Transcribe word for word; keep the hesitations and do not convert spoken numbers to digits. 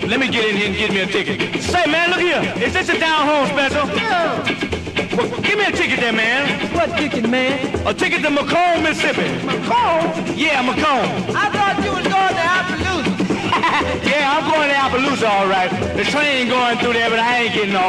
let me get in here and get me a ticket. Say, man, look here. Is this a down home special? Yeah. Well, give me a ticket there, man. What ticket, man? A ticket to Macomb, Mississippi. Macomb? Yeah, Macomb. I thought you was going to Appaloosa. Yeah, I'm going to Appaloosa, all right. The train going through there, but I ain't getting off.